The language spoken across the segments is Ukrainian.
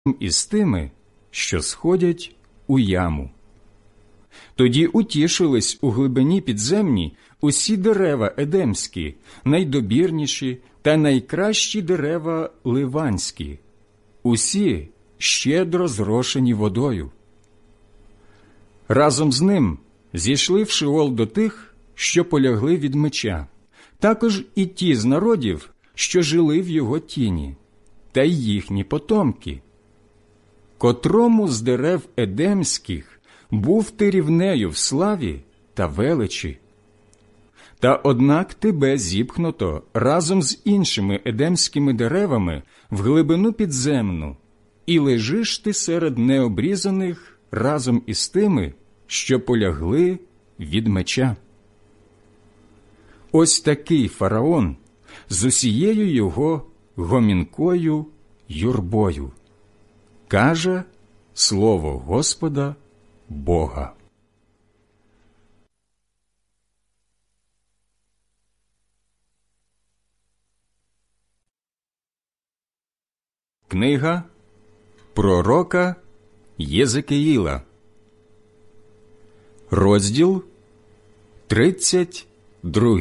із тими, що сходять у яму. Тоді утішились у глибині підземній усі дерева едемські, найдобірніші та найкращі дерева ливанські, усі щедро зрошені водою. Разом з ним зійшли в Шеол до тих, що полягли від меча, також і ті з народів, що жили в його тіні, та й їхні потомки. Котрому з дерев едемських був ти рівнею в славі та величі. Та однак тебе зіпхнуто разом з іншими едемськими деревами в глибину підземну, і лежиш ти серед необрізаних разом із тими, що полягли від меча. Ось такий фараон з усією його гомінкою юрбою, каже слово Господа Бога. Книга пророка Єзекіїла, розділ 32.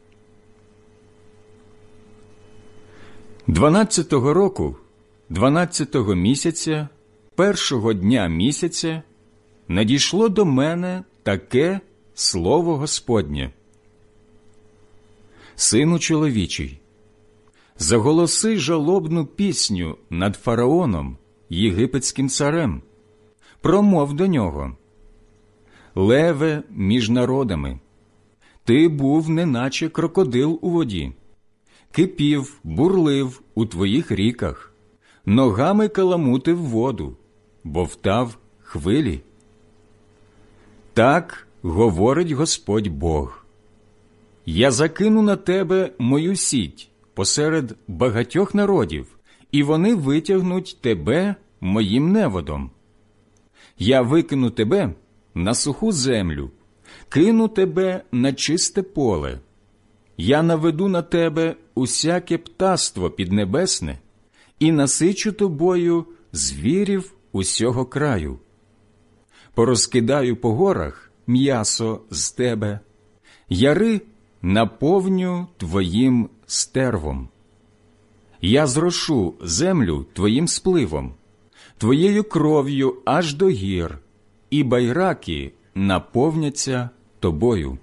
12-го року, 12-го місяця, першого дня місяця, надійшло до мене таке слово Господнє. Сину чоловічий, заголоси жалобну пісню над фараоном, єгипетським царем. Промов до нього: леве між народами, ти був неначе крокодил у воді, кипів, бурлив у твоїх ріках, ногами каламутив воду, бовтав хвилі. Так говорить Господь Бог: я закину на тебе мою сіть посеред багатьох народів, і вони витягнуть тебе моїм неводом. Я викину тебе на суху землю, кину тебе на чисте поле. Я наведу на тебе усяке птаство піднебесне і насичу тобою звірів усього краю. Порозкидаю по горах м'ясо з тебе, яри наповню твоїм стервом. Я зрошу землю твоїм спливом, твоєю кров'ю аж до гір, і байраки наповняться тобою.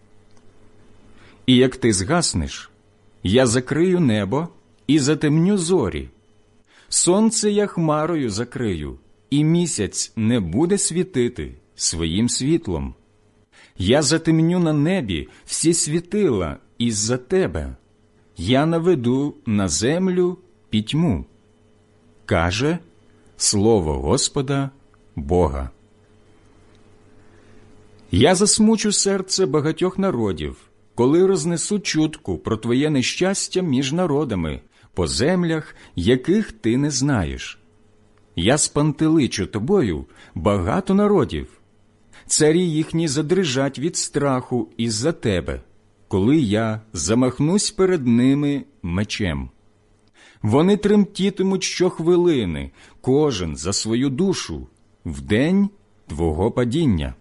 І як ти згаснеш, я закрию небо і затемню зорі. Сонце я хмарою закрию, і місяць не буде світити своїм світлом. Я затемню на небі всі світила із-за тебе. Я наведу на землю пітьму, каже слово Господа Бога. Я засмучу серце багатьох народів, коли рознесу чутку про твоє нещастя між народами, по землях, яких ти не знаєш. Я спантеличу тобою багато народів. Царі їхні задрижать від страху із-за тебе, коли я замахнусь перед ними мечем. Вони тремтітимуть щохвилини, кожен за свою душу, в день твого падіння.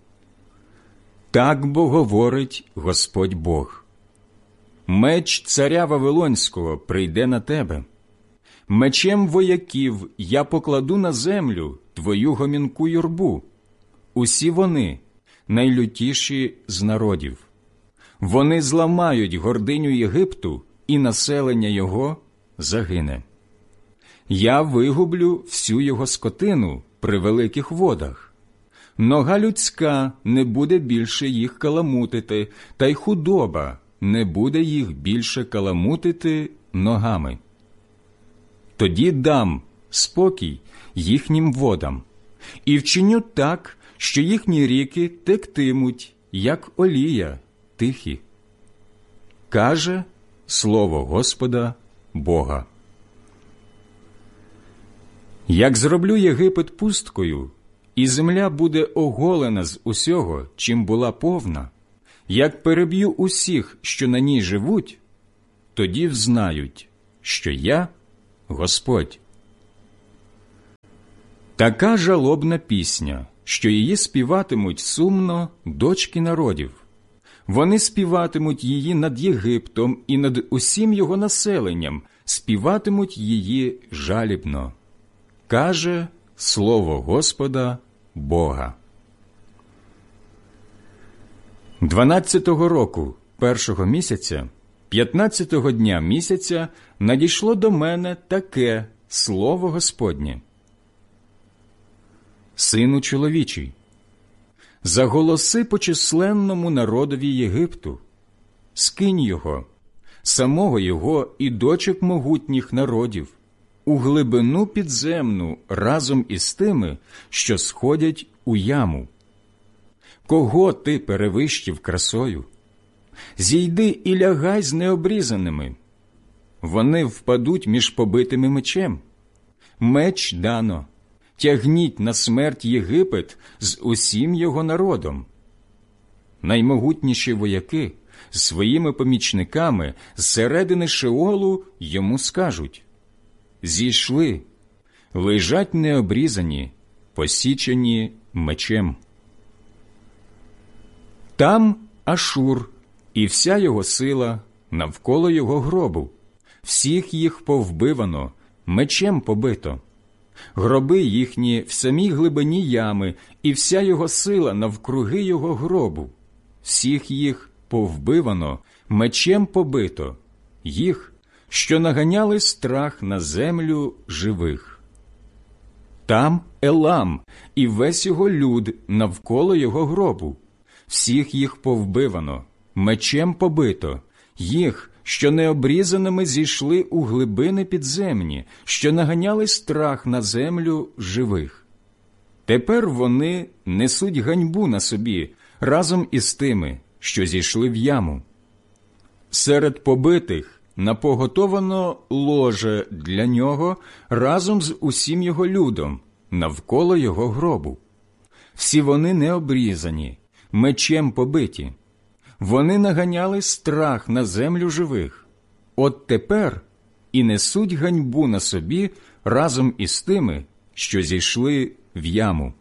Так бо говорить Господь Бог: меч царя Вавилонського прийде на тебе. Мечем вояків я покладу на землю твою гомінку юрбу. Усі вони найлютіші з народів. Вони зламають гординю Єгипту, і населення його загине. Я вигублю всю його скотину при великих водах. Нога людська не буде більше їх каламутити, та й худоба не буде їх більше каламутити ногами. Тоді дам спокій їхнім водам, і вчиню так, що їхні ріки тектимуть, як олія, тихі. Каже слово Господа Бога. Як зроблю Єгипет пусткою, і земля буде оголена з усього, чим була повна, як переб'ю усіх, що на ній живуть, тоді взнають, що я – Господь. Така жалобна пісня, що її співатимуть сумно дочки народів. Вони співатимуть її над Єгиптом і над усім його населенням, співатимуть її жалібно. Каже слово Господа Бога. 12-го року, 1-го місяця, 15-го дня місяця, надійшло до мене таке слово Господнє. Сину чоловічий, заголоси по численному народові Єгипту, скинь його, самого його і дочок могутніх народів, у глибину підземну разом із тими, що сходять у яму. Кого ти перевищив красою? Зійди і лягай з необрізаними. Вони впадуть між побитими мечем. Меч дано. Тягніть на смерть Єгипет з усім його народом. Наймогутніші вояки з своїми помічниками зсередини Шеолу йому скажуть: зійшли, лежать необрізані, посічені мечем. Там Ашур і вся його сила навколо його гробу, всіх їх повбивано, мечем побито. Гроби їхні в самій глибині ями, і вся його сила навкруги його гробу. Всіх їх повбивано, мечем побито, їх, що наганяли страх на землю живих. Там Елам і весь його люд навколо його гробу. Всіх їх повбивано, мечем побито, їх, що необрізаними зійшли у глибини підземні, що наганяли страх на землю живих. Тепер вони несуть ганьбу на собі разом із тими, що зійшли в яму. Серед побитих напоготовано ложе для нього разом з усім його людом навколо його гробу. Всі вони необрізані, мечем побиті. Вони наганяли страх на землю живих. От тепер і несуть ганьбу на собі разом із тими, що зійшли в яму.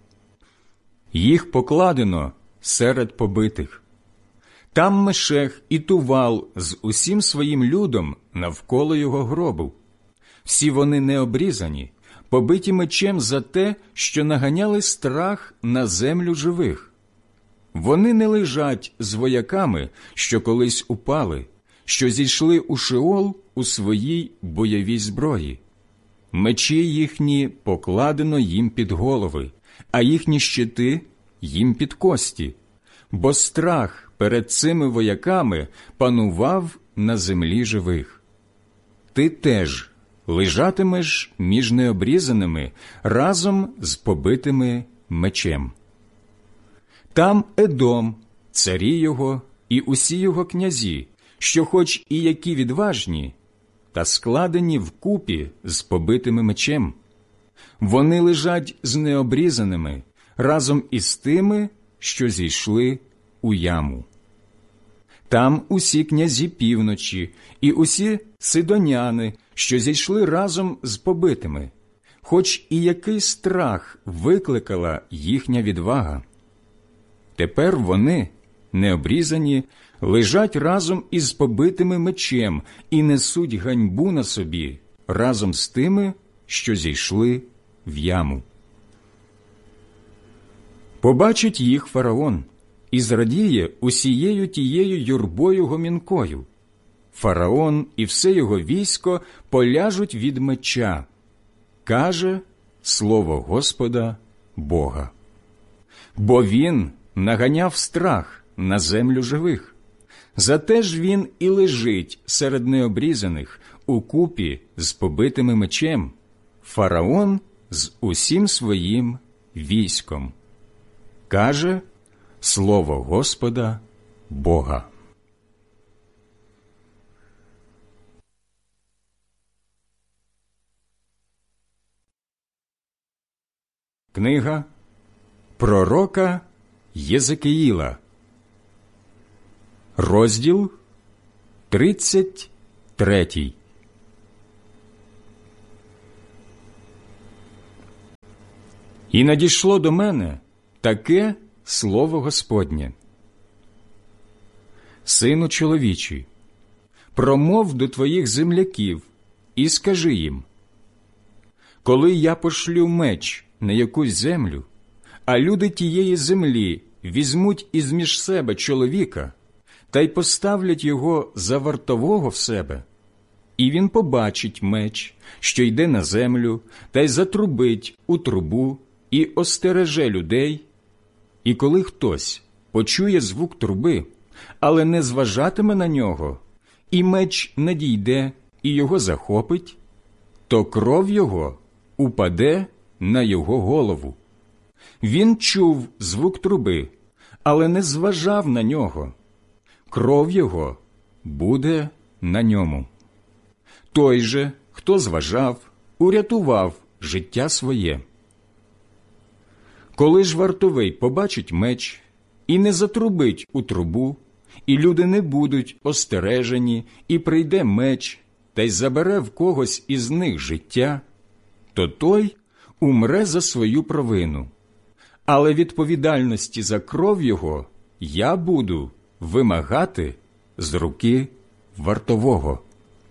Їх покладено серед побитих. Там Мешех і Тувал з усім своїм людом навколо його гробу. Всі вони необрізані, побиті мечем за те, що наганяли страх на землю живих. Вони не лежать з вояками, що колись упали, що зійшли у Шеол у своїй бойовій зброї. Мечі їхні покладено їм під голови, а їхні щити їм під кості, бо страх перед цими вояками панував на землі живих. Ти теж лежатимеш між необрізаними разом з побитими мечем. Там Едом, царі його і усі його князі, що хоч і які відважні, та складені вкупі з побитими мечем. Вони лежать з необрізаними разом із тими, що зійшли у яму. Там усі князі півночі і усі сидоняни, що зійшли разом з побитими, хоч і який страх викликала їхня відвага. Тепер вони, необрізані, лежать разом із побитими мечем і несуть ганьбу на собі разом з тими, що зійшли в яму. Побачить їх фараон і зрадіє усією тією юрбою гомінкою. Фараон і все його військо поляжуть від меча, каже слово Господа Бога. Бо він наганяв страх на землю живих. Зате ж він і лежить серед необрізаних укупі з побитими мечем, фараон з усім своїм військом. Каже слово Господа Бога. Книга пророка Єзекіїла, розділ 33. І надійшло до мене таке слово Господнє. Сину чоловічий, промов до твоїх земляків і скажи їм: коли я пошлю меч на якусь землю, а люди тієї землі візьмуть із-між себе чоловіка та й поставлять його за вартового в себе, і він побачить меч, що йде на землю, та й затрубить у трубу і остереже людей, і коли хтось почує звук труби, але не зважатиме на нього, і меч надійде і його захопить, то кров його упаде на його голову. Він чув звук труби, але не зважав на нього. Кров його буде на ньому. Той же, хто зважав, урятував життя своє. Коли ж вартовий побачить меч і не затрубить у трубу, і люди не будуть остережені, і прийде меч, та й забере в когось із них життя, то той умре за свою провину. Але відповідальності за кров його я буду вимагати з руки вартового.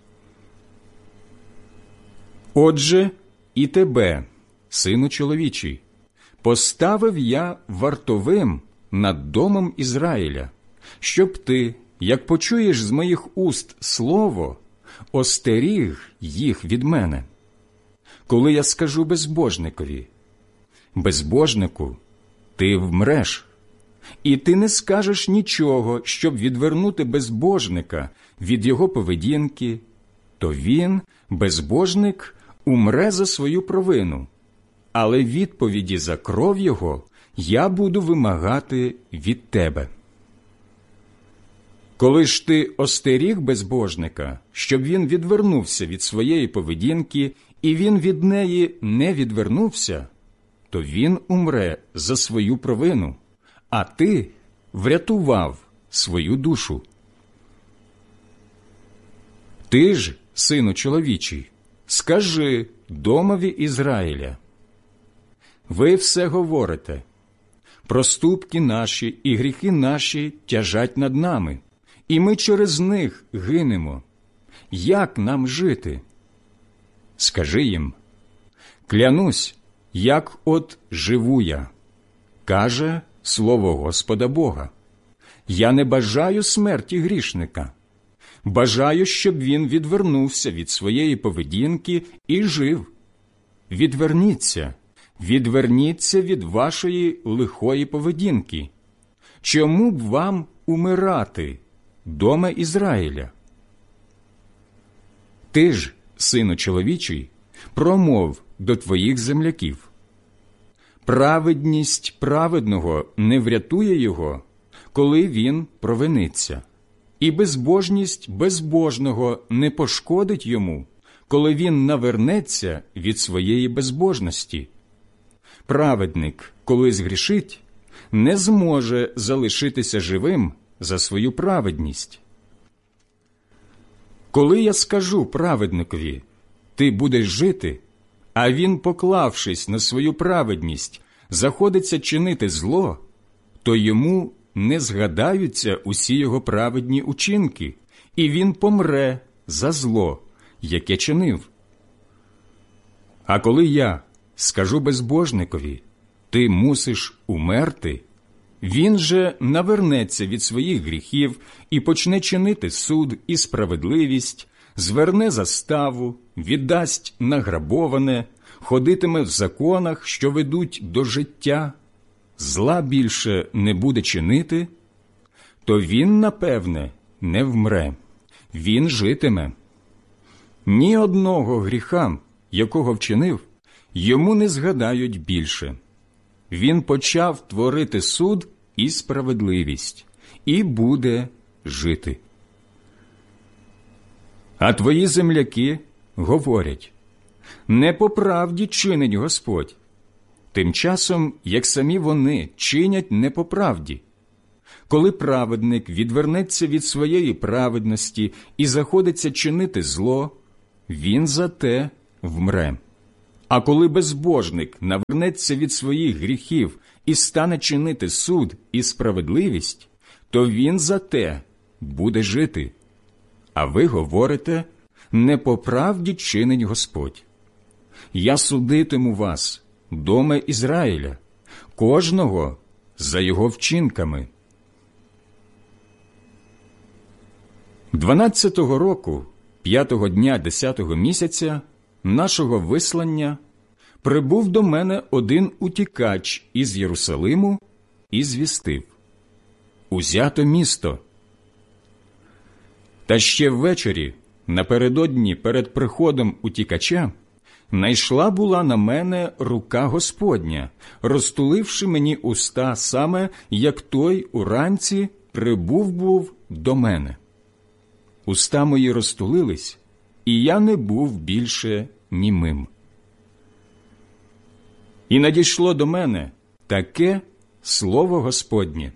Отже, і тебе, сину чоловічий, поставив я вартовим над домом Ізраїля, щоб ти, як почуєш з моїх уст слово, остеріг їх від мене. Коли я скажу безбожникові: безбожнику, ти вмреш, і ти не скажеш нічого, щоб відвернути безбожника від його поведінки, то він, безбожник, умре за свою провину, але відповіді за кров його я буду вимагати від тебе. Коли ж ти остеріг безбожника, щоб він відвернувся від своєї поведінки, і він від неї не відвернувся, то він умре за свою провину, а ти врятував свою душу. Ти ж, сину чоловічий, скажи домові Ізраїля: ви все говорите, проступки наші і гріхи наші тяжать над нами, і ми через них гинемо. Як нам жити? Скажи їм: клянусь, як от живу я, каже слово Господа Бога. Я не бажаю смерті грішника. Бажаю, щоб він відвернувся від своєї поведінки і жив. Відверніться, відверніться від вашої лихої поведінки. Чому б вам умирати, доме Ізраїля? Ти ж, сину чоловічий, промов до твоїх земляків: праведність праведного не врятує його, коли він провиниться, і безбожність безбожного не пошкодить йому, коли він навернеться від своєї безбожності. Праведник, коли згрішить, не зможе залишитися живим за свою праведність. Коли я скажу праведникові: ти будеш жити, а він, поклавшись на свою праведність, заходиться чинити зло, то йому не згадаються усі його праведні учинки, і він помре за зло, яке чинив. А коли я скажу безбожникові: ти мусиш умерти, він же навернеться від своїх гріхів і почне чинити суд і справедливість, зверне заставу, віддасть награбоване, ходитиме в законах, що ведуть до життя, зла більше не буде чинити, то він, напевне, не вмре, він житиме. Ні одного гріха, якого вчинив, йому не згадають більше. Він почав творити суд і справедливість, і буде жити. А твої земляки говорять: не по правді чинить Господь, тим часом, як самі вони чинять не по правді. Коли праведник відвернеться від своєї праведності і заходиться чинити зло, він за те вмре. А коли безбожник навернеться від своїх гріхів і стане чинити суд і справедливість, то він за те буде жити. А ви говорите, не по правді чинить Господь. Я судитиму вас, доме Ізраїля, кожного за його вчинками. 12-го року, 5-го дня 10-го місяця нашого вислання прибув до мене один утікач із Єрусалиму і звістив: «Узято місто». Та ще ввечері, напередодні перед приходом утікача, найшла була на мене рука Господня, розтуливши мені уста саме, як той уранці прибув був до мене. Уста мої розтулились, і я не був більше німим. І надійшло до мене таке слово Господнє: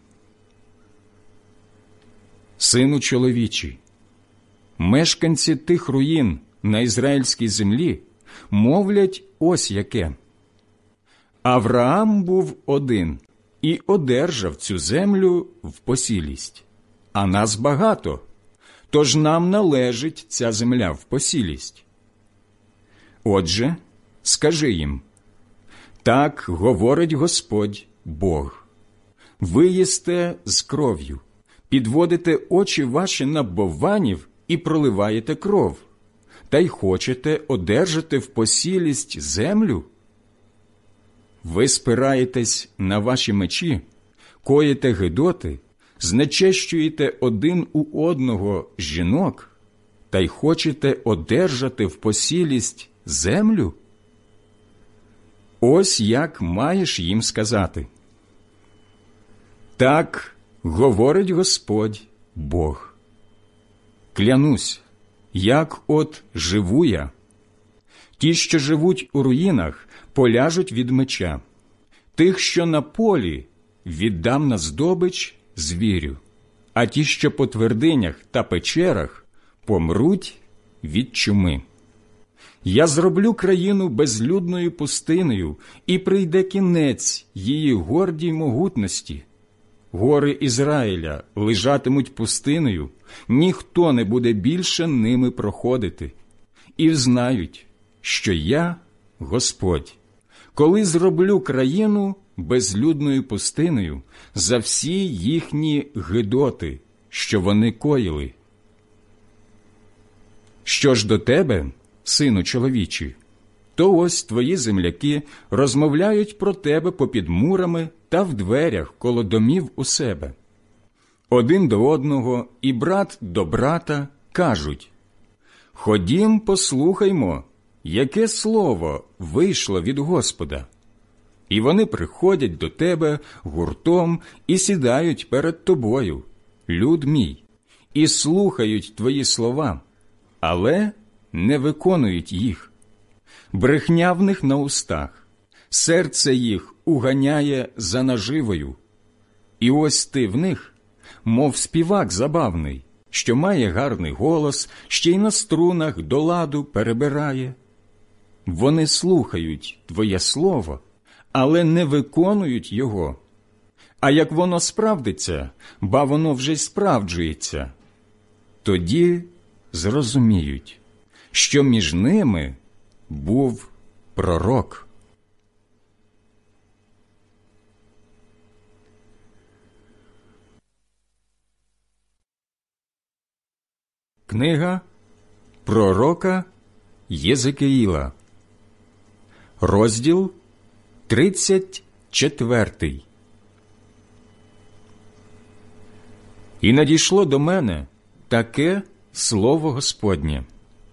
«Сину чоловічий, мешканці тих руїн на ізраїльській землі мовлять ось яке: Авраам був один і одержав цю землю в посілість, а нас багато, тож нам належить ця земля в посілість. Отже, скажи їм: так говорить Господь Бог. Ви їсте з кров'ю, підводите очі ваші на бовванів і проливаєте кров, та й хочете одержати в посілість землю? Ви спираєтесь на ваші мечі, коїте гидоти, знечещуєте один у одного жінок, та й хочете одержати в посілість землю? Ось як маєш їм сказати: так говорить Господь Бог. Клянусь, як от живу я. Ті, що живуть у руїнах, поляжуть від меча. Тих, що на полі, віддам на здобич звірю. А ті, що по твердинях та печерах, помруть від чуми. Я зроблю країну безлюдною пустинею, і прийде кінець її гордій могутності. Гори Ізраїля лежатимуть пустиною, ніхто не буде більше ними проходити. І взнають, що я Господь, коли зроблю країну безлюдною пустиною за всі їхні гидоти, що вони коїли. Що ж до тебе, сину чоловічий, то ось твої земляки розмовляють про тебе попід мурами та в дверях коло домів у себе. Один до одного і брат до брата кажуть: «Ходім, послухаймо, яке слово вийшло від Господа». І вони приходять до тебе гуртом і сідають перед тобою, люд мій, і слухають твої слова, але не виконують їх. Брехня в них на устах, серце їх уганяє за наживою. І ось ти в них, мов співак забавний, що має гарний голос, ще й на струнах до ладу перебирає. Вони слухають твоє слово, але не виконують його. А як воно справдиться, ба воно вже й справджується, тоді зрозуміють, що між ними був пророк. Книга пророка Єзекіїла, розділ 34. І надійшло до мене таке слово Господнє: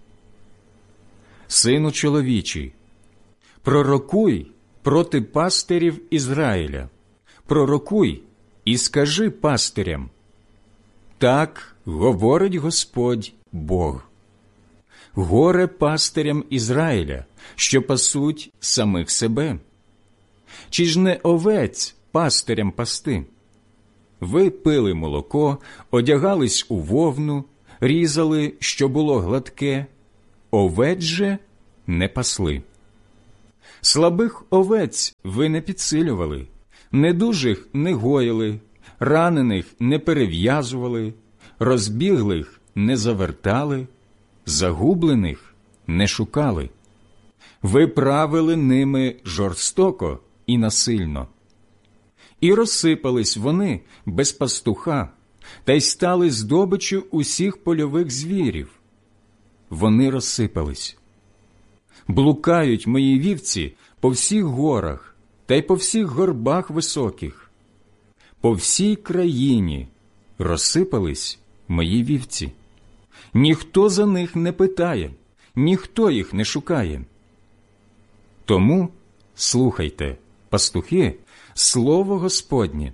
«Сину чоловічий, пророкуй проти пастирів Ізраїля, пророкуй і скажи пастирям: так говорить Господь Бог. Горе пастирям Ізраїля, що пасуть самих себе. Чи ж не овець пастирям пасти? Ви пили молоко, одягались у вовну, різали, що було гладке, овець же не пасли. Слабих овець ви не підсилювали, недужих не гоїли, ранених не перев'язували, розбіглих не завертали, загублених не шукали. Ви правили ними жорстоко і насильно. І розсипались вони без пастуха, та й стали здобиччю усіх польових звірів. Вони розсипались. Блукають мої вівці по всіх горах та й по всіх горбах високих. По всій країні розсипались мої вівці. Ніхто за них не питає, ніхто їх не шукає. Тому слухайте, пастухи, слово Господнє.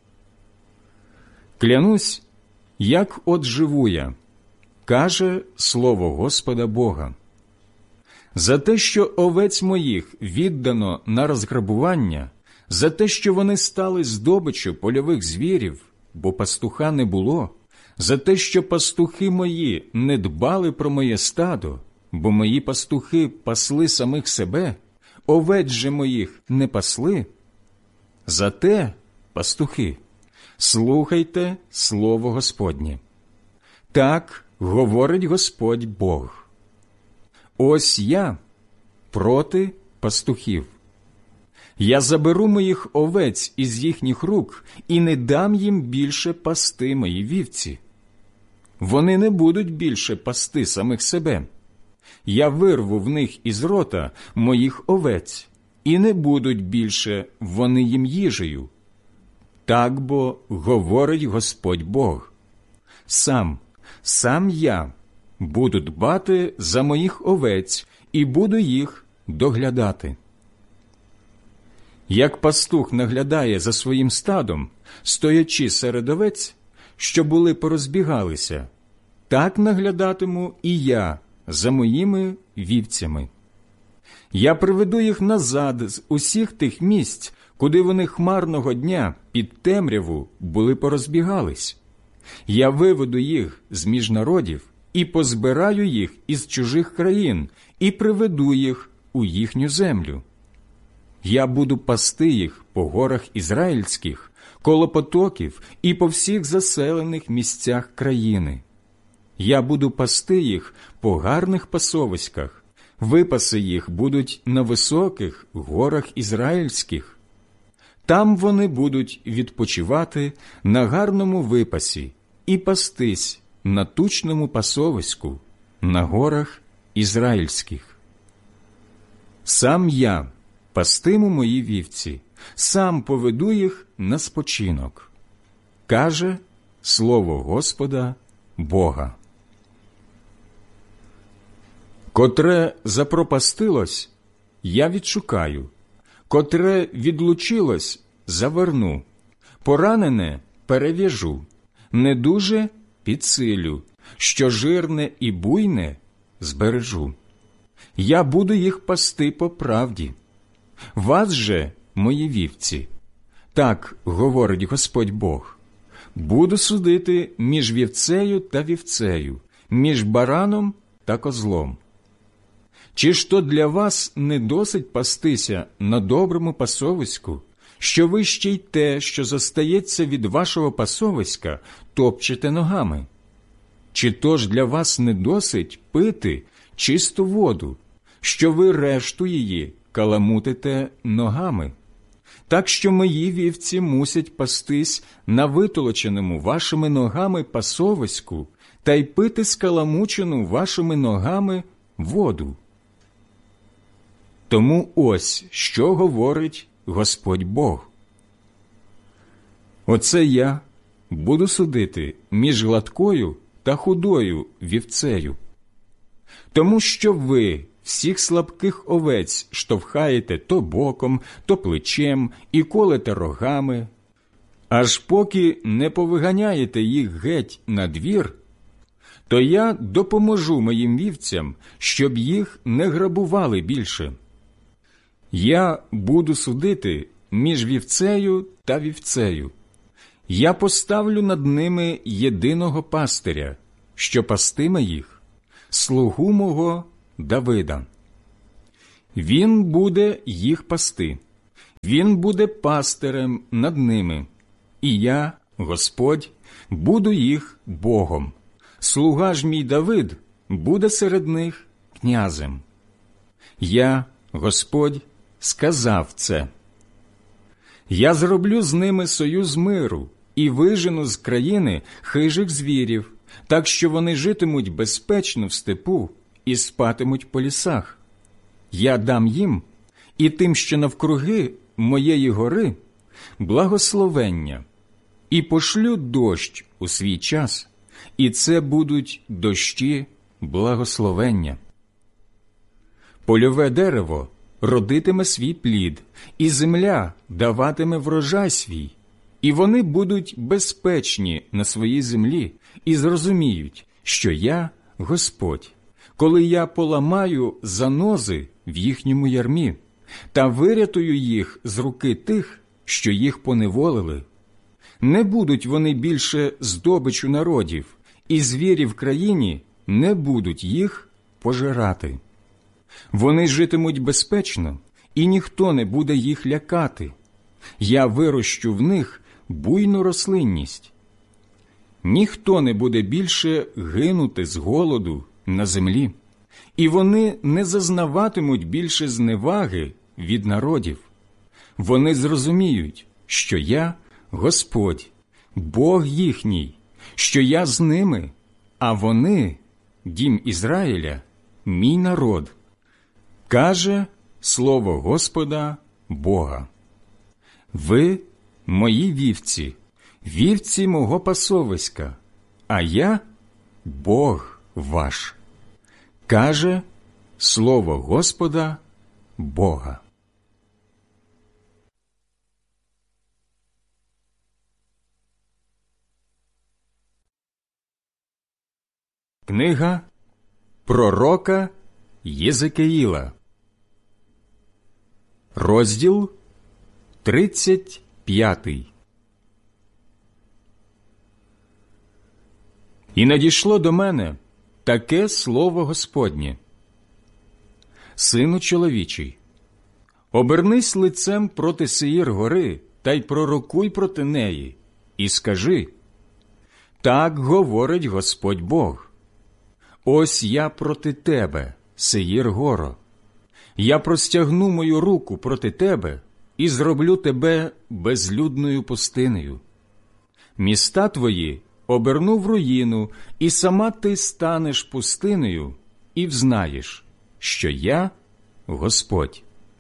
Клянусь, як от живу я, каже слово Господа Бога. За те, що овець моїх віддано на розграбування, за те, що вони стали здобиччю польових звірів, бо пастуха не було, за те, що пастухи мої не дбали про моє стадо, бо мої пастухи пасли самих себе, овець же моїх не пасли, за те, пастухи, слухайте слово Господнє. Так говорить Господь Бог. Ось я проти пастухів. Я заберу моїх овець із їхніх рук і не дам їм більше пасти мої вівці. Вони не будуть більше пасти самих себе. Я вирву в них із рота моїх овець, і не будуть більше вони їм їжею. Так бо говорить Господь Бог. Сам я буду дбати за моїх овець і буду їх доглядати. Як пастух наглядає за своїм стадом, стоячи серед овець, що були порозбігалися, так наглядатиму і я за моїми вівцями. Я приведу їх назад з усіх тих місць, куди вони хмарного дня під темряву були порозбігались. Я виведу їх з-між народів і позбираю їх із чужих країн і приведу їх у їхню землю. Я буду пасти їх по горах ізраїльських, коло потоків і по всіх заселених місцях країни. Я буду пасти їх по гарних пасовиськах, випаси їх будуть на високих горах ізраїльських. Там вони будуть відпочивати на гарному випасі і пастись на тучному пасовиську на горах ізраїльських. Сам я пастиму мої вівці, сам поведу їх на спочинок, каже слово Господа Бога. Котре запропастилось, я відшукаю, котре відлучилось, заверну, поранене перев'яжу, недуже підсилю, що жирне і буйне збережу. Я буду їх пасти по правді. Вас же, мої вівці, так говорить Господь Бог, буду судити між вівцею та вівцею, між бараном та козлом. Чи ж то для вас не досить пастися на доброму пасовиську, що ви ще й те, що зостається від вашого пасовиська, топчете ногами? Чи то ж для вас не досить пити чисту воду, що ви решту її каламутите ногами? Так що мої вівці мусять пастись на витолоченому вашими ногами пасовиську та й пити скаламучену вашими ногами воду. Тому ось, що говорить Господь Бог. Оце я буду судити між гладкою та худою вівцею. Тому що ви всіх слабких овець штовхаєте то боком, то плечем і колете рогами, аж поки не повиганяєте їх геть на двір, то я допоможу моїм вівцям, щоб їх не грабували більше. Я буду судити між вівцею та вівцею. Я поставлю над ними єдиного пастиря, що пастиме їх, слугу мого Давида. Він буде їх пасти, він буде пастирем над ними, і я, Господь, буду їх Богом. Слуга ж мій Давид буде серед них князем. Я, Господь, сказав це. Я зроблю з ними союз миру і вижену з країни хижих звірів, так що вони житимуть безпечно в степу і спатимуть по лісах. Я дам їм і тим, що навкруги моєї гори, благословення, і пошлю дощ у свій час, і це будуть дощі благословення. Польове дерево родитиме свій плід, і земля даватиме врожай свій, і вони будуть безпечні на своїй землі і зрозуміють, що я Господь, коли я поламаю занози в їхньому ярмі та вирятую їх з руки тих, що їх поневолили. Не будуть вони більше здобичу народів, і звірі в країні не будуть їх пожирати. Вони житимуть безпечно, і ніхто не буде їх лякати. Я вирощу в них буйну рослинність. Ніхто не буде більше гинути з голоду на землі, і вони не зазнаватимуть більше зневаги від народів. Вони зрозуміють, що я Господь, Бог їхній, що я з ними, а вони, дім Ізраїля, мій народ. Каже слово Господа Бога. Ви – мої вівці, вівці мого пасовиська, а я – Бог ваш. Каже слово Господа Бога. Книга пророка Єзекіїла, розділ 35. І надійшло до мене таке слово Господнє. Сину чоловічий, обернись лицем проти Сеїр гори та й пророкуй проти неї, і скажи: так говорить Господь Бог. Ось я проти тебе, Сеїр горо. Я простягну мою руку проти тебе і зроблю тебе безлюдною пустинею. Міста твої оберну в руїну, і сама ти станеш пустинею, і взнаєш, що я Господь.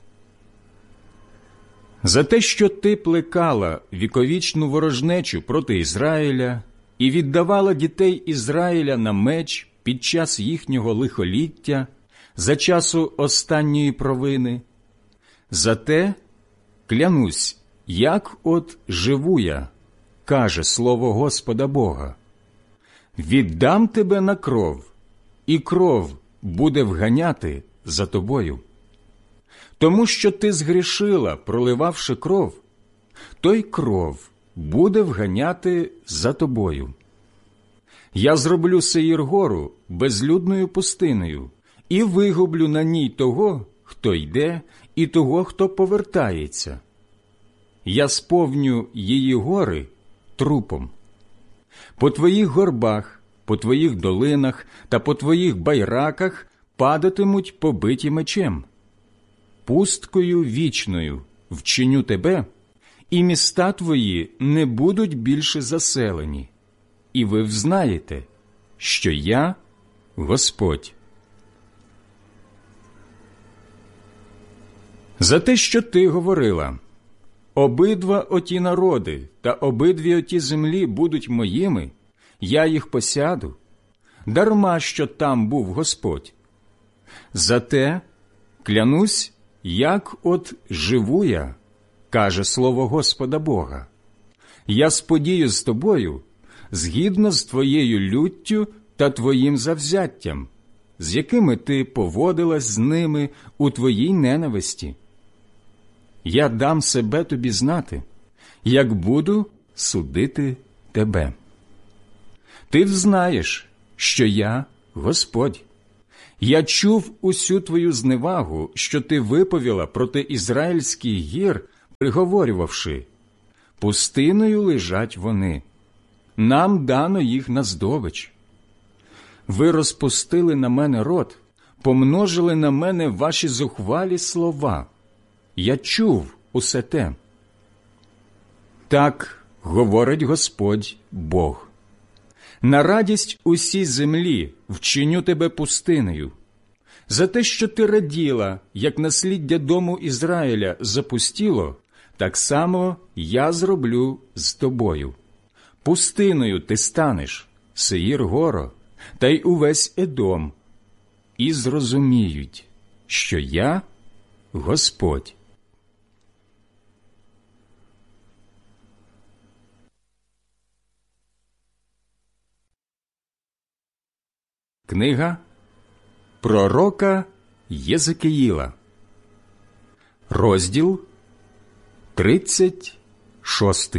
За те, що ти плекала віковічну ворожнечу проти Ізраїля і віддавала дітей Ізраїля на меч під час їхнього лихоліття, за часу останньої провини, зате, клянусь, як от живу я, каже слово Господа Бога, віддам тебе на кров, і кров буде вганяти за тобою. Тому що ти згрішила, проливавши кров, то й кров буде вганяти за тобою. Я зроблю Сеїр-гору безлюдною пустинею і вигублю на ній того, хто йде, і того, хто повертається. Я сповню її гори трупом. По твоїх горбах, по твоїх долинах та по твоїх байраках падатимуть побиті мечем. Пусткою вічною вчиню тебе, і міста твої не будуть більше заселені. І ви взнаєте, що я Господь. За те, що ти говорила: обидва оті народи та обидві оті землі будуть моїми, я їх посяду, дарма що там був Господь. Зате, клянусь, як от живу я, каже слово Господа Бога, я сподію з тобою, згідно з твоєю люттю та твоїм завзяттям, з якими ти поводилась з ними у твоїй ненависті. Я дам себе тобі знати, як буду судити тебе. Ти взнаєш, що я Господь. Я чув усю твою зневагу, що ти виповіла проти ізраїльських гір, приговорювавши: пустиною лежать вони, нам дано їх на здобич. Ви розпустили на мене рот, помножили на мене ваші зухвалі слова. Я чув усе те. Так говорить Господь Бог. На радість усій землі вчиню тебе пустинею. За те, що ти раділа, як насліддя дому Ізраїля запустіло, так само я зроблю з тобою. Пустиною ти станеш, Сеїр-горо, та й увесь Едом, і зрозуміють, що я Господь. Книга пророка Єзекіїла, розділ 36.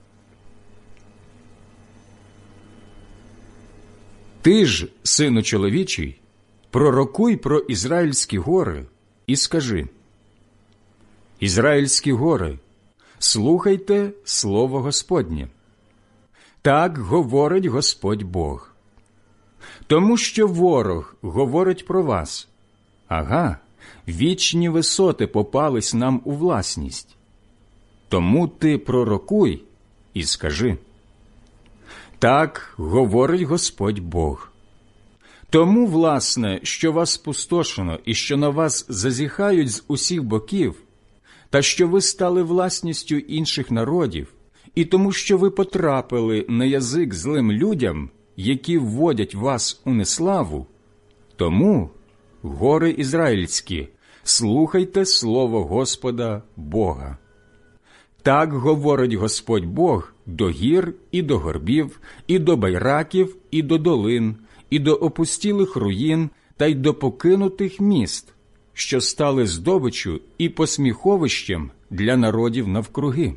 Ти ж, сину чоловічий, пророкуй про Ізраїльські гори і скажи: Ізраїльські гори, слухайте слово Господнє. Так говорить Господь Бог. Тому що ворог говорить про вас: ага, вічні висоти попались нам у власність. Тому ти пророкуй і скажи: так говорить Господь Бог. Тому, власне, що вас спустошено і що на вас зазіхають з усіх боків, та що ви стали власністю інших народів, і тому, що ви потрапили на язик злим людям, які вводять вас у неславу, тому, гори ізраїльські, слухайте слово Господа Бога. Так говорить Господь Бог до гір і до горбів, і до байраків, і до долин, і до опустілих руїн, та й до покинутих міст, що стали здобиччю і посміховищем для народів навкруги.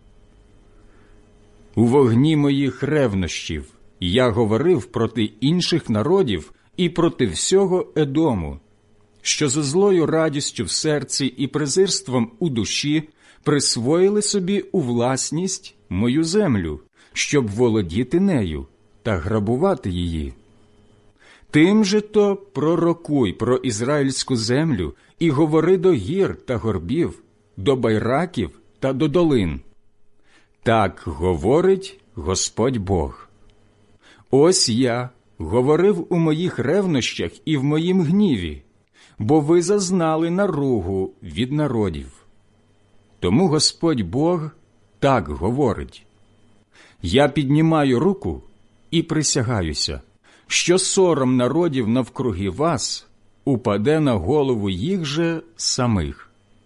У вогні моїх ревнощів я говорив проти інших народів і проти всього Едому, що зо злою радістю в серці і презирством у душі присвоїли собі у власність мою землю, щоб володіти нею та грабувати її. Тим же то пророкуй про ізраїльську землю і говори до гір та горбів, до байраків та до долин. Так говорить Господь Бог. Ось я говорив у моїх ревнощах і в моїм гніві, бо ви зазнали наругу від народів. Тому Господь Бог так говорить: я піднімаю руку і присягаюся, що сором народів навкруги вас упаде на голову їх же самих.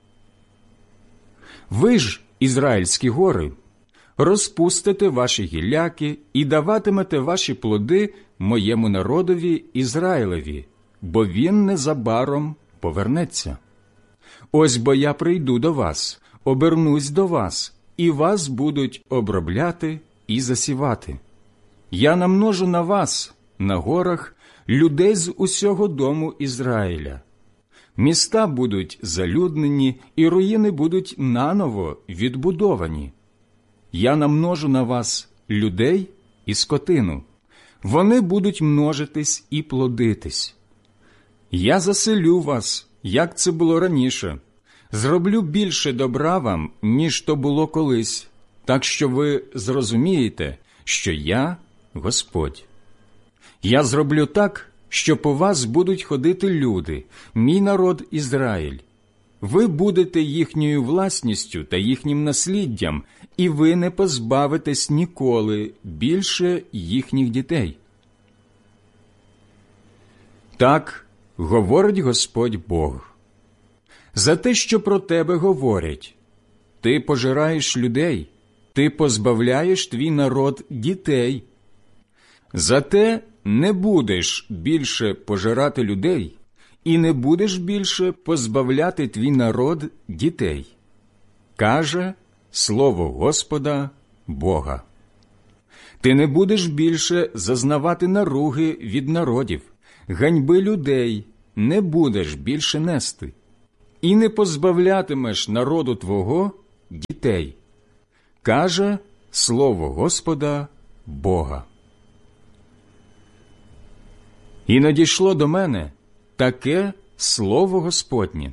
Ви ж, Ізраїльські гори, розпустите ваші гілляки і даватимете ваші плоди моєму народові Ізраїлеві, бо він незабаром повернеться. Ось бо я прийду до вас, обернусь до вас, і вас будуть обробляти і засівати. Я намножу на вас, на горах, людей з усього дому Ізраїля. Міста будуть залюднені, і руїни будуть наново відбудовані. Я намножу на вас людей і скотину. Вони будуть множитись і плодитись. Я заселю вас, як це було раніше. Зроблю більше добра вам, ніж то було колись, так що ви зрозумієте, що я Господь. Я зроблю так, що по вас будуть ходити люди, мій народ Ізраїль. Ви будете їхньою власністю та їхнім насліддям, і ви не позбавитесь ніколи більше їхніх дітей. Так говорить Господь Бог. За те, що про тебе говорять: ти пожираєш людей, ти позбавляєш твій народ дітей. Зате не будеш більше пожирати людей, і не будеш більше позбавляти твій народ дітей, каже слово Господа Бога. Ти не будеш більше зазнавати наруги від народів, ганьби людей, не будеш більше нести, і не позбавлятимеш народу твого дітей, каже слово Господа Бога. І надійшло до мене таке слово Господнє.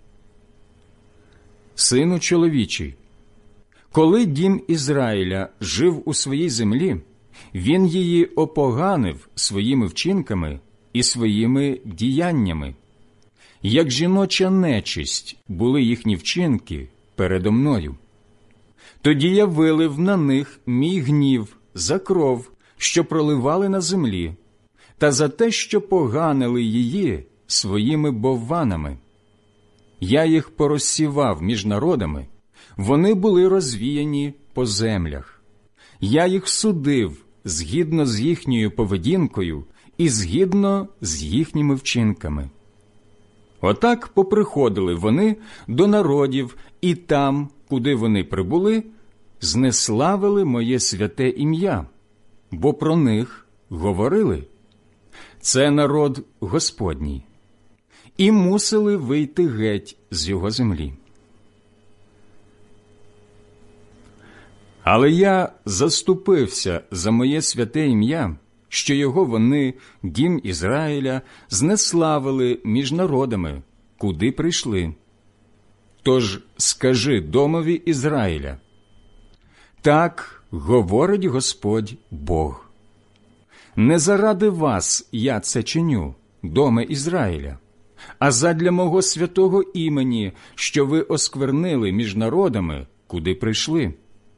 Сину чоловічий, коли дім Ізраїля жив у своїй землі, він її опоганив своїми вчинками і своїми діяннями. Як жіноча нечисть були їхні вчинки передо мною. Тоді я вилив на них мій гнів за кров, що проливали на землі, та за те, що поганили її своїми бовванами. Я їх порозсівав між народами, вони були розвіяні по землях. Я їх судив згідно з їхньою поведінкою і згідно з їхніми вчинками. Отак поприходили вони до народів, і там, куди вони прибули, знеславили моє святе ім'я, бо про них говорили: це народ Господній, і мусили вийти геть з його землі. Але я заступився за моє святе ім'я, що його вони, дім Ізраїля, знеславили між народами, куди прийшли. Тож скажи домові Ізраїля: так говорить Господь Бог. Не заради вас я це чиню, доме Ізраїля, а задля мого святого імені, що ви осквернили між народами, куди прийшли.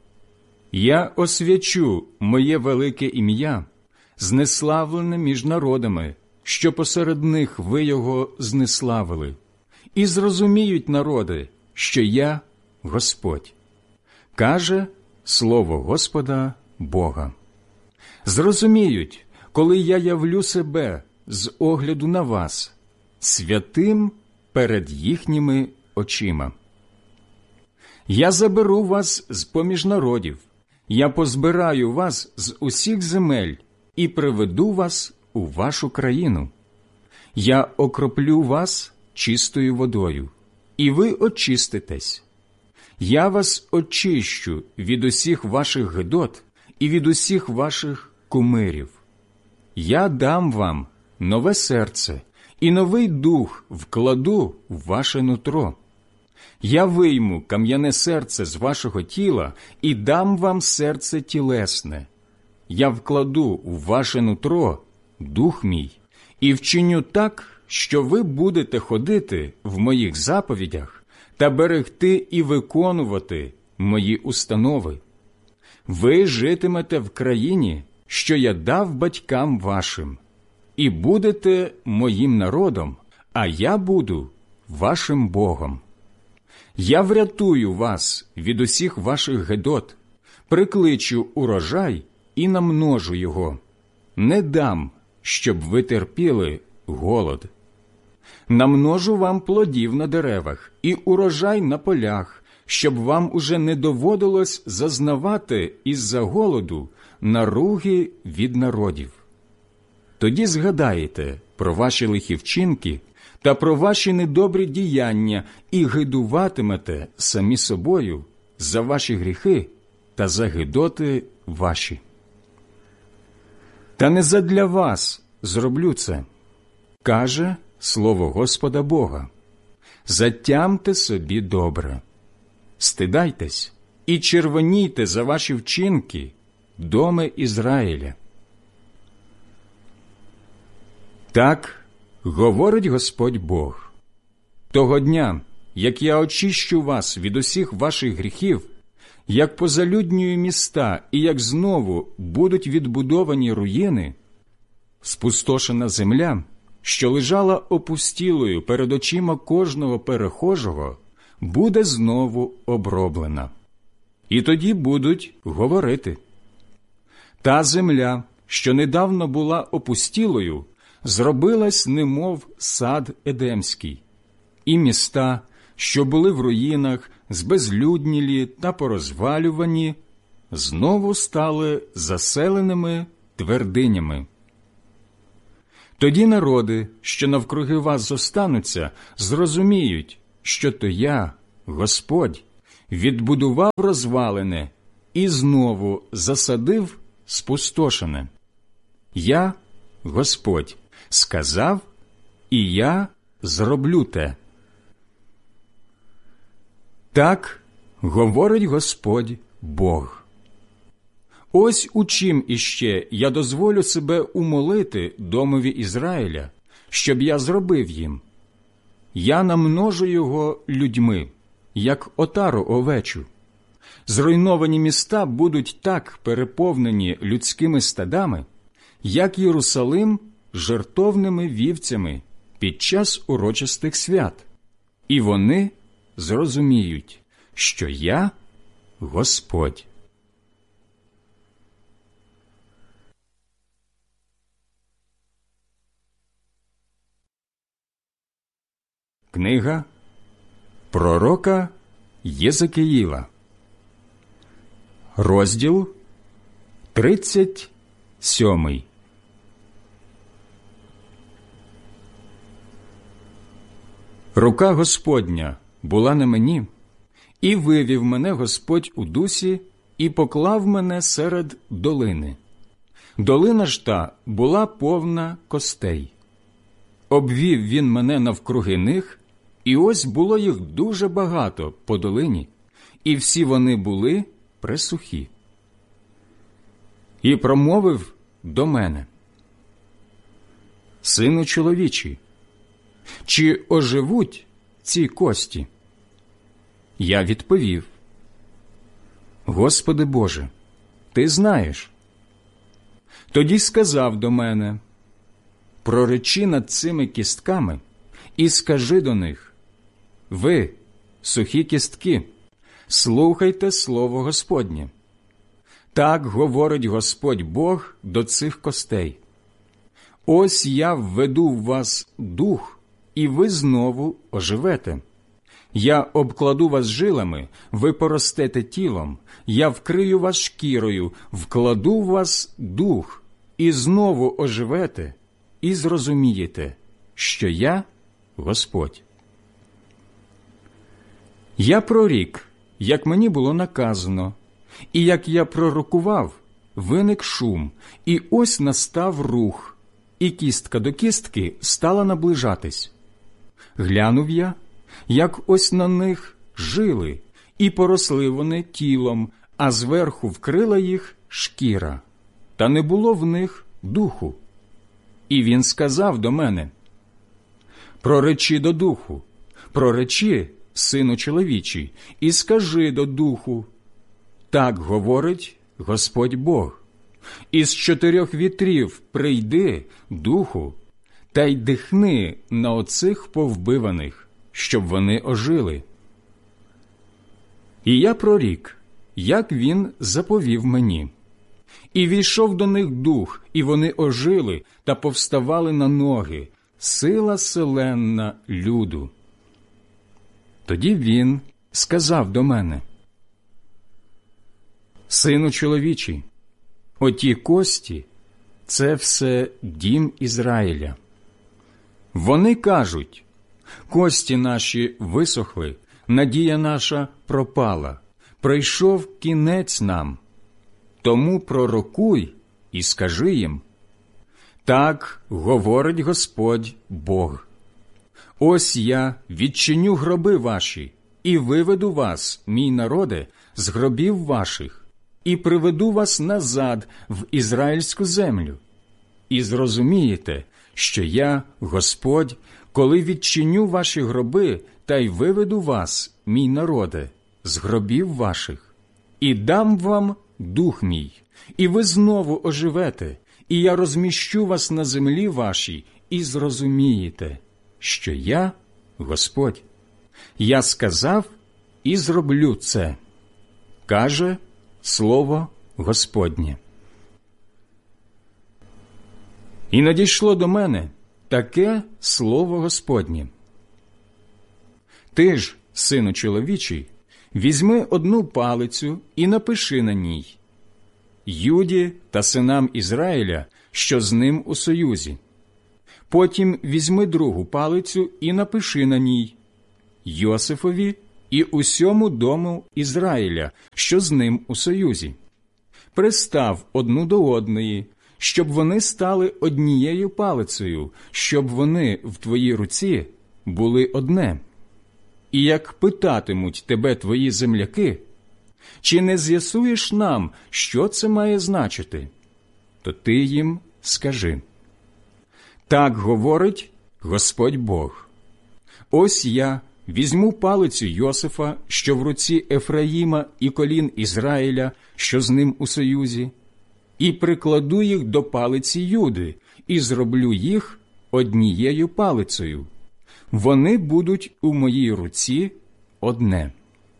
Я освячу моє велике ім'я, знеславлене між народами, що посеред них ви його знеславили, і зрозуміють народи, що я Господь, каже слово Господа Бога. Зрозуміють, коли я явлю себе з огляду на вас, святим перед їхніми очима. Я заберу вас з-поміж народів, я позбираю вас з усіх земель і приведу вас у вашу країну. Я окроплю вас чистою водою, і ви очиститесь. Я вас очищу від усіх ваших гидот і від усіх ваших кумирів. Я дам вам нове серце, і новий дух вкладу в ваше нутро. Я вийму кам'яне серце з вашого тіла і дам вам серце тілесне. Я вкладу у ваше нутро дух мій і вчиню так, що ви будете ходити в моїх заповідях та берегти і виконувати мої установи. Ви житимете в країні, що я дав батькам вашим, і будете моїм народом, а я буду вашим Богом. Я врятую вас від усіх ваших гидот, прикличу урожай і намножу його. Не дам, щоб ви терпіли голод. Намножу вам плодів на деревах і урожай на полях, щоб вам уже не доводилось зазнавати із-за голоду наруги від народів. Тоді згадаєте про ваші лихі вчинки та про ваші недобрі діяння і гидуватимете самі собою за ваші гріхи та за гидоти ваші. Та не задля вас зроблю це, каже слово Господа Бога. Затямте собі добре. Стидайтесь і червонійте за ваші вчинки, доме Ізраїля. Так говорить Господь Бог: того дня, як я очищу вас від усіх ваших гріхів, як позалюднюю міста і як знову будуть відбудовані руїни, спустошена земля, що лежала опустілою перед очима кожного перехожого, буде знову оброблена. І тоді будуть говорити: та земля, що недавно була опустілою, зробилась немов сад Едемський, і міста, що були в руїнах, збезлюднілі та порозвалювані, знову стали заселеними твердинями. Тоді народи, що навкруги вас зостануться, зрозуміють, що то я, Господь, відбудував розвалене і знову засадив спустошене. Я, Господь, сказав, і я зроблю те. Так говорить Господь Бог. Ось у чим іще я дозволю себе умолити домові Ізраїля, щоб я зробив їм. Я намножу його людьми, як отару овечу. Зруйновані міста будуть так переповнені людськими стадами, як Єрусалим жертовними вівцями під час урочистих свят. І вони зрозуміють, що я Господь. Книга пророка Єзекіїла, розділ 37. Рука Господня була на мені, і вивів мене Господь у дусі, і поклав мене серед долини. Долина ж та була повна костей. Обвів він мене навкруги них, і ось було їх дуже багато по долині, і всі вони були пресухі. І промовив до мене: «Сину чоловічий, чи оживуть ці кості?» Я відповів: «Господи Боже, Ти знаєш». Тоді сказав до мене: «Проречи над цими кістками і скажи до них: ви, сухі кістки, слухайте слово Господнє. Так говорить Господь Бог до цих костей. Ось я введу в вас дух, і ви знову оживете. Я обкладу вас жилами, ви поростете тілом, я вкрию вас шкірою, вкладу в вас дух, і знову оживете, і зрозумієте, що я Господь». Я прорік, як мені було наказано, і як я пророкував, виник шум, і ось настав рух, і кістка до кістки стала наближатись. Глянув я, як ось на них жили, і поросли вони тілом, а зверху вкрила їх шкіра, та не було в них духу. І він сказав до мене: «Проречи до духу, проречи, сину чоловічий, і скажи до духу: так говорить Господь Бог. Із 4 вітрів прийди, духу, та й дихни на оцих повбиваних, щоб вони ожили». І я прорік, як він заповів мені. І війшов до них дух, і вони ожили та повставали на ноги, сила селенна люду. Тоді він сказав до мене: «Сину чоловічий, оті кості – це все дім Ізраїля. Вони кажуть: кості наші висохли, надія наша пропала, прийшов кінець нам. Тому пророкуй і скажи їм: так говорить Господь Бог. Ось я відчиню гроби ваші і виведу вас, мій народе, з гробів ваших, і приведу вас назад в ізраїльську землю. І зрозумієте, що я, Господь, коли відчиню ваші гроби та й виведу вас, мій народе, з гробів ваших, і дам вам дух мій, і ви знову оживете, і я розміщу вас на землі вашій, і зрозумієте, що я Господь. Я сказав і зроблю це, каже слово Господнє. І надійшло до мене таке слово Господнє: ти ж, сину чоловічий, візьми одну палицю і напиши на ній: Юді та синам Ізраїля, що з ним у союзі. Потім візьми другу палицю і напиши на ній: Йосифові і усьому дому Ізраїля, що з ним у союзі. Пристав одну до одної, щоб вони стали однією палицею, щоб вони в твоїй руці були одне. І як питатимуть тебе твої земляки, чи не з'ясуєш нам, що це має значити, то ти їм скажи: так говорить Господь Бог. Ось я візьму палицю Йосифа, що в руці Ефраїма, і колін Ізраїля, що з ним у союзі, і прикладу їх до палиці Юди, і зроблю їх однією палицею. Вони будуть у моїй руці одне.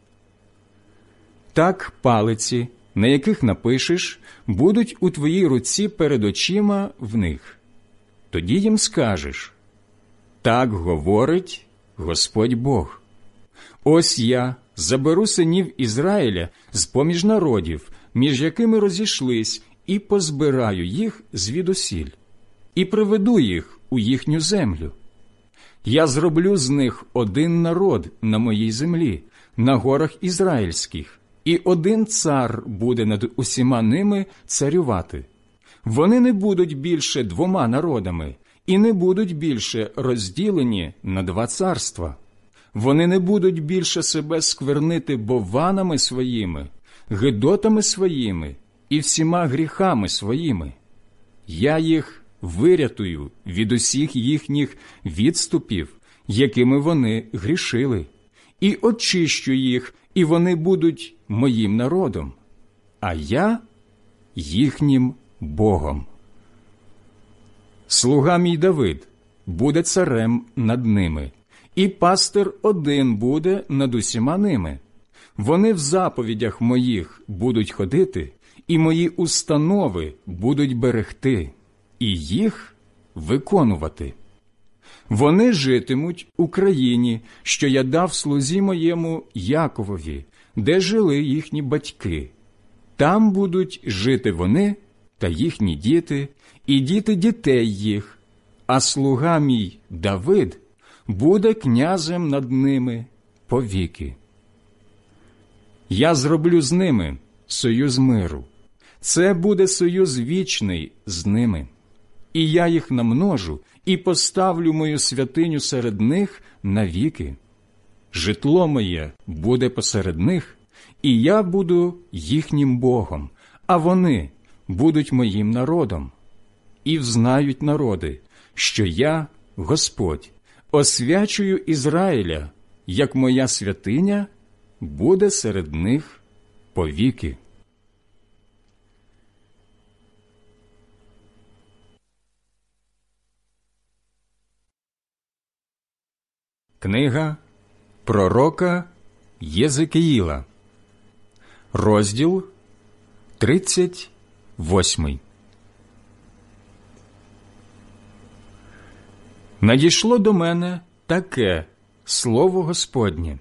Так палиці, на яких напишеш, будуть у твоїй руці перед очима в них. Тоді їм скажеш: так говорить Господь Бог. Ось я заберу синів Ізраїля з-поміж народів, між якими розійшлись, і позбираю їх звідусіль, і приведу їх у їхню землю. Я зроблю з них один народ на моїй землі, на горах ізраїльських, і один цар буде над усіма ними царювати. Вони не будуть більше двома народами, і не будуть більше розділені на два царства. Вони не будуть більше себе сквернити бованами своїми, гидотами своїми і всіма гріхами своїми. Я їх вирятую від усіх їхніх відступів, якими вони грішили, і очищу їх, і вони будуть моїм народом, а я їхнім Богом. Слуга мій Давид буде царем над ними, і пастир один буде над усіма ними. Вони в заповідях моїх будуть ходити, і мої установи будуть берегти, і їх виконувати. Вони житимуть у країні, що я дав слузі моєму Яковові, де жили їхні батьки. Там будуть жити вони та їхні діти, і діти дітей їх, а слуга мій Давид буде князем над ними повіки. Я зроблю з ними союз миру. Це буде союз вічний з ними. І я їх намножу і поставлю мою святиню серед них навіки. Житло моє буде посеред них, і я буду їхнім Богом, а вони будуть моїм народом. І взнають народи, що я, Господь, освячую Ізраїля, як моя святиня буде серед них повіки. Книга пророка Єзекіїла, розділ 38. Надійшло до мене таке слово Господнє: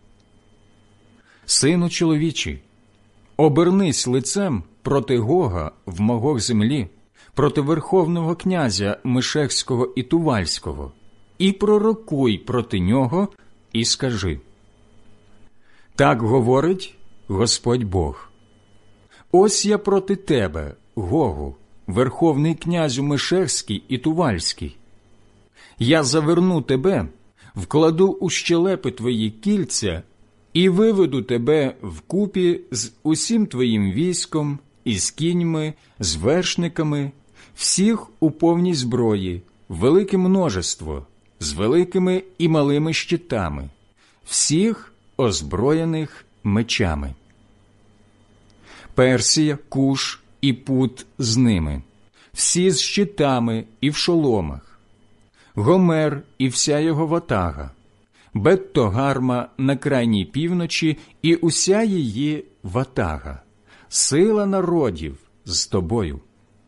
Сину чоловічий, обернись лицем проти Гога в Магог землі, проти верховного князя Мешехського і Тувальського, і пророкуй проти нього, і скажи: так говорить Господь Бог. Ось я проти тебе, Гогу, верховний князю Мешехський і Тувальський. Я заверну тебе, вкладу у щелепи твої кільця і виведу тебе вкупі з усім твоїм військом, із кіньми, з вершниками, всіх у повній зброї, велике множество, з великими і малими щитами, всіх озброєних мечами. Персія, Куш і Пут з ними, всі з щитами і в шоломах, Гомер і вся його ватага, Бет-Тогарма на крайній півночі і уся її ватага, сила народів з тобою.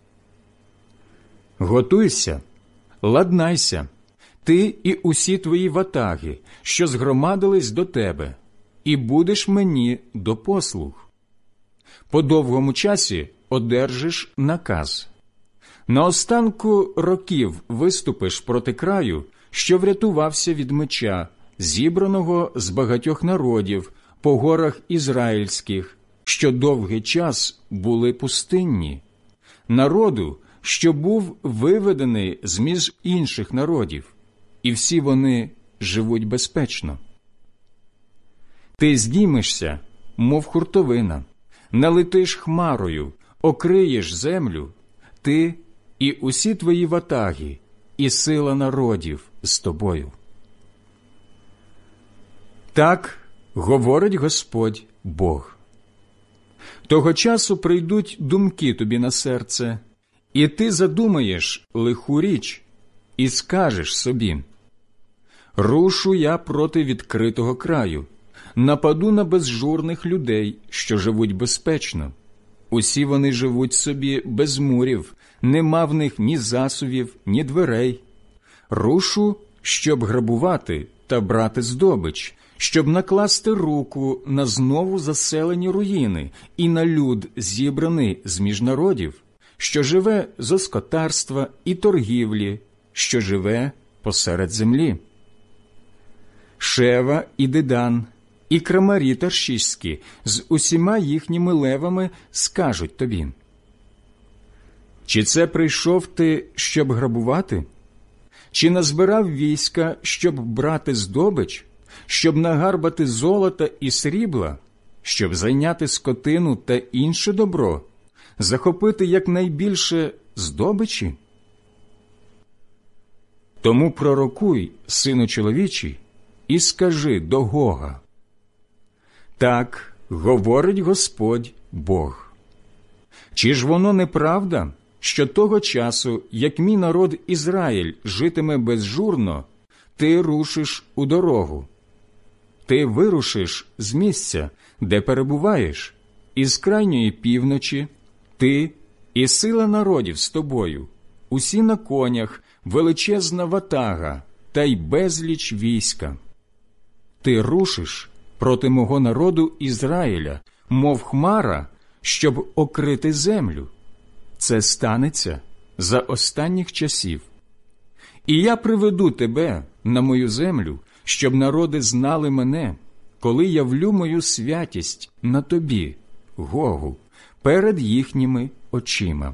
Готуйся, ладнайся, ти і усі твої ватаги, що згромадились до тебе, і будеш мені до послуг. По довгому часі одержиш наказ. На останку років виступиш проти краю, що врятувався від меча, зібраного з багатьох народів по горах ізраїльських, що довгий час були пустинні, народу, що був виведений з-між інших народів, і всі вони живуть безпечно. Ти здіймешся, мов хуртовина, налетиш хмарою, окриєш землю, ти і усі твої ватаги, і сила народів з тобою. Так говорить Господь Бог. Того часу прийдуть думки тобі на серце, і ти задумаєш лиху річ, і скажеш собі: рушу я проти відкритого краю, нападу на безжурних людей, що живуть безпечно. Усі вони живуть собі без мурів, нема в них ні засувів, ні дверей. Рушу, щоб грабувати та брати здобич, щоб накласти руку на знову заселені руїни і на люд, зібраний з-між народів, що живе зо скотарства і торгівлі, що живе посеред землі. Шева і Дедан, і крамарі таршиські з усіма їхніми левами скажуть тобі: чи це прийшов ти, щоб грабувати? Чи назбирав війська, щоб брати здобич, щоб нагарбати золота і срібла, щоб зайняти скотину та інше добро, захопити якнайбільше здобичі? Тому пророкуй, сину чоловічий, і скажи до Гога: так говорить Господь Бог. Чи ж воно неправда, що того часу, як мій народ Ізраїль житиме безжурно, ти рушиш у дорогу? Ти вирушиш з місця, де перебуваєш, із крайньої півночі, ти і сила народів з тобою, усі на конях, величезна ватага та й безліч війська. Ти рушиш проти мого народу Ізраїля, мов хмара, щоб окрити землю. Це станеться за останніх часів. І я приведу тебе на мою землю, щоб народи знали мене, коли явлю мою святість на тобі, Гогу, перед їхніми очима.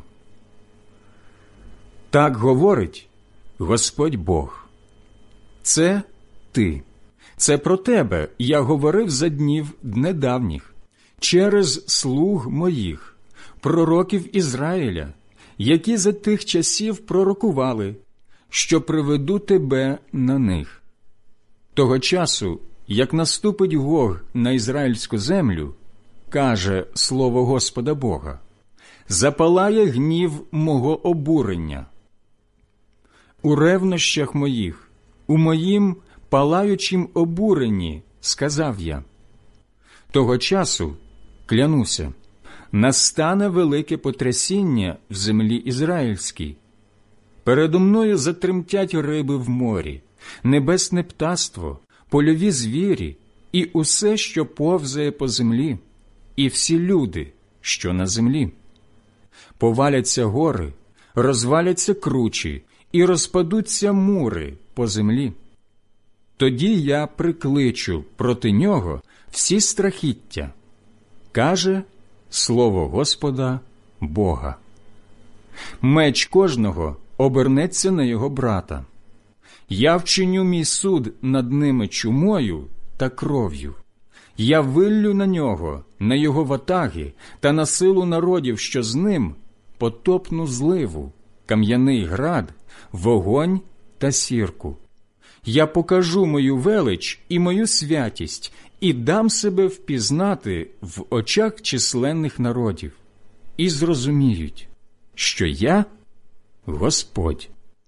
Так говорить Господь Бог. Це ти. Це про тебе я говорив за днів недавніх, через слуг моїх, пророків Ізраїля, які за тих часів пророкували, що приведу тебе на них. Того часу, як наступить Гог на ізраїльську землю, каже слово Господа Бога, запалає гнів мого обурення. У ревнощах моїх, у моїм палаючім обуренні, сказав я. Того часу, клянуся, настане велике потрясіння в землі ізраїльській. Передо мною затремтять риби в морі, небесне птаство, польові звірі і усе, що повзає по землі, і всі люди, що на землі. Поваляться гори, розваляться кручі і розпадуться мури по землі. Тоді я прикличу проти нього всі страхіття, каже слово Господа Бога. Меч кожного обернеться на його брата. Я вчиню мій суд над ними чумою та кров'ю. Я виллю на нього, на його ватаги та на силу народів, що з ним, потопну зливу, кам'яний град, вогонь та сірку. Я покажу мою велич і мою святість, і дам себе впізнати в очах численних народів, і зрозуміють, що я – Господь.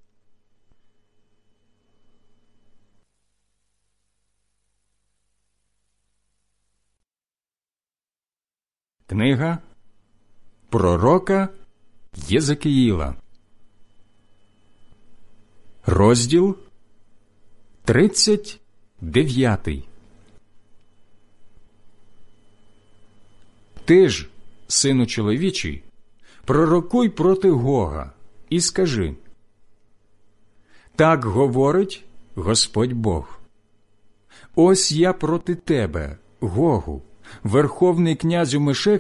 Книга пророка Єзекіїла, розділ 39. Ти ж, сину чоловічий, пророкуй проти Гога, і скажи: так говорить Господь Бог. Ось я проти тебе, Гогу, верховний князю Мешек